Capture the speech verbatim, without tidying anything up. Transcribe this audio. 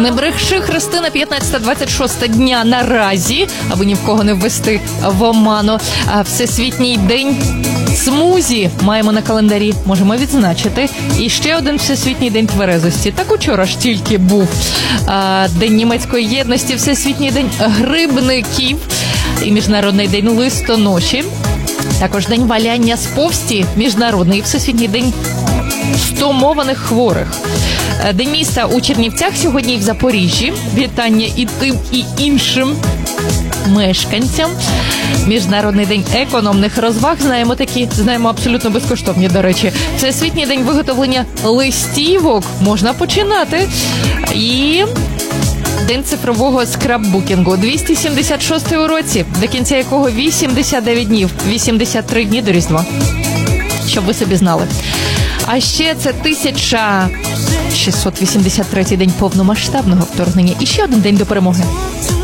Не бреши, Христина, п'ятнадцяте двадцять шосте дня наразі, аби ні в кого не ввести в оману. Всесвітній день смузі маємо на календарі, можемо відзначити. І ще один Всесвітній день тверезості. Так учора ж тільки був День німецької єдності, Всесвітній день грибників і Міжнародний день листоноші. Також День валяння з повсті, Міжнародний і Всесвітній день стомованих хворих. День міста у Чернівцях сьогодні і в Запоріжжі. Вітання і тим, і іншим мешканцям. Міжнародний день економних розваг. Знаємо такі, знаємо абсолютно безкоштовні, до речі. Всесвітній день виготовлення листівок. Можна починати. І День цифрового скраббукінгу. двісті сімдесят шостий у році, до кінця якого вісімдесят дев'ять днів. вісімдесят три дні до Різдва. Щоб ви собі знали. А ще це тисяча шістсот вісімдесят третій день повномасштабного вторгнення. І ще один день до перемоги.